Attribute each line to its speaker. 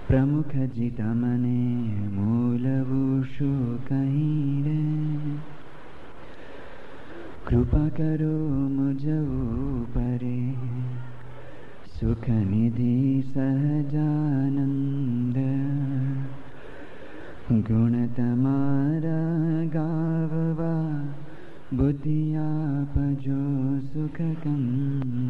Speaker 1: प्रमुख जित मने मूलवुषु कहीं रे, कृपा करो मुझ ऊपरे, सुख निधि सहजानंद। गुण तमारा गाववा, बुद्धि आप जो सुख कंद।